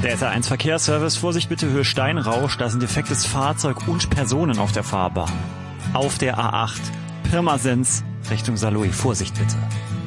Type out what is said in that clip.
Der SR1 Verkehrsservice, Vorsicht bitte, Höhe Steinrausch, da sind defektes Fahrzeug und Personen auf der Fahrbahn. Auf der A8, Pirmasens, Richtung Saarlouis, Vorsicht bitte.